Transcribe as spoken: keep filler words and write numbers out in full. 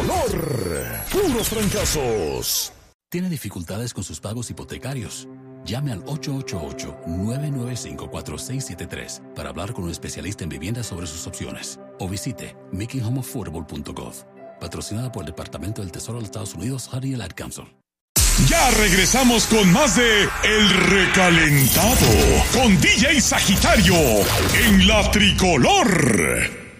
tricolor. Puros fracasos. ¿Tiene dificultades con sus pagos hipotecarios? Llame al ocho ocho ocho, nueve nueve cinco, cuatro seis siete tres para hablar con un especialista en vivienda sobre sus opciones. O visite making home affordable punto gov. Patrocinada por el Departamento del Tesoro de los Estados Unidos, Harry el Ad Council. Ya regresamos con más de El Recalentado con D J Sagitario en la Tricolor.